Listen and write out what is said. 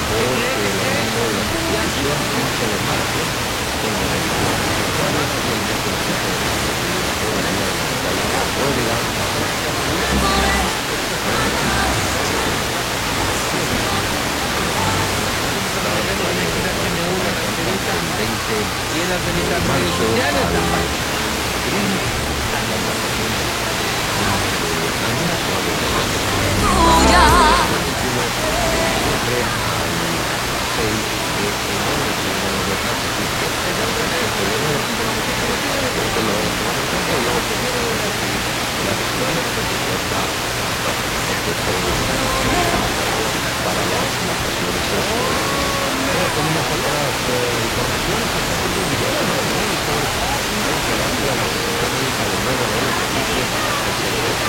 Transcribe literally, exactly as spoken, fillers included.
porque el aumento de la Constitución quince de marzo, con las reformas electorales y el veinte por ciento de los de manera digital en la Puebla, veinte ¿Quiere de administrar redes marzo sociales? al CRIM, las vacaciones de año se va a desarrollar el veintiuno de diciembre al seis de enero, el Tribunal de Justicia hasta el siete de enero. Esto lo vamos a tomar en cuenta y luego podemos recibir las decisiones que se trata de prolongación para las vacaciones escolares. Bueno, tenemos otras eh, informaciones. Está siendo un día, ¿no? Muchas gracias.